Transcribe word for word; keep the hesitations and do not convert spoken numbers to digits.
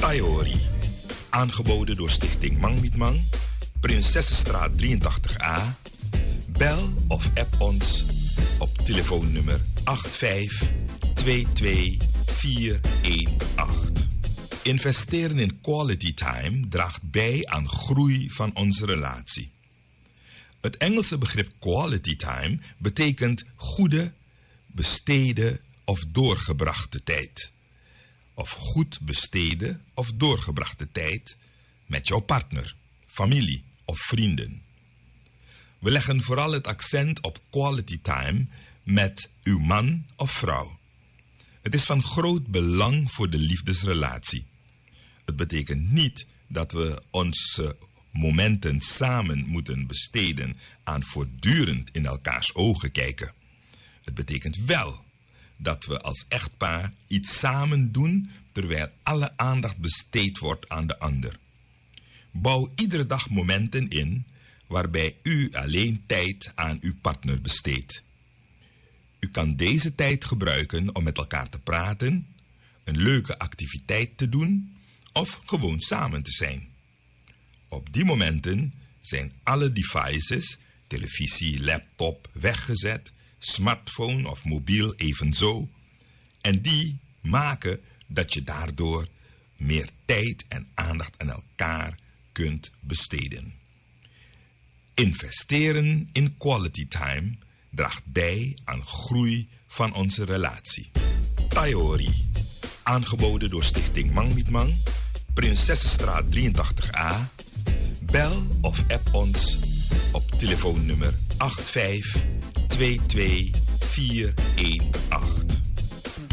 Taiori. Aangeboden door Stichting Mang Niet Mang, Prinsessenstraat drieëntachtig A. Bel of app ons op telefoonnummer acht vijf twee twee vier een acht. Investeren in quality time draagt bij aan groei van onze relatie. Het Engelse begrip quality time betekent goede, besteden of doorgebrachte tijd. Of goed besteden of doorgebrachte tijd met jouw partner, familie of vrienden. We leggen vooral het accent op quality time met uw man of vrouw. Het is van groot belang voor de liefdesrelatie. Het betekent niet dat we onze momenten samen moeten besteden aan voortdurend in elkaars ogen kijken. Het betekent wel dat we als echtpaar iets samen doen terwijl alle aandacht besteed wordt aan de ander. Bouw iedere dag momenten in waarbij u alleen tijd aan uw partner besteedt. U kan deze tijd gebruiken om met elkaar te praten, een leuke activiteit te doen of gewoon samen te zijn. Op die momenten zijn alle devices, televisie, laptop, weggezet, smartphone of mobiel evenzo. En die maken dat je daardoor meer tijd en aandacht aan elkaar kunt besteden. Investeren in quality time draagt bij aan groei van onze relatie. Taiori, aangeboden door Stichting Mang Niet Mang, Prinsessenstraat drieëntachtig A. Bel of app ons op telefoonnummer acht vijf twee twee vier een acht.